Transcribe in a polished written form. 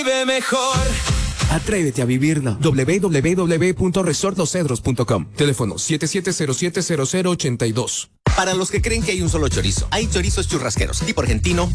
Vive mejor. Atrévete a vivirlo. www.resortlosedros.com. Teléfono 77070082. Para los que creen que hay un solo chorizo, hay chorizos churrasqueros, tipo argentino,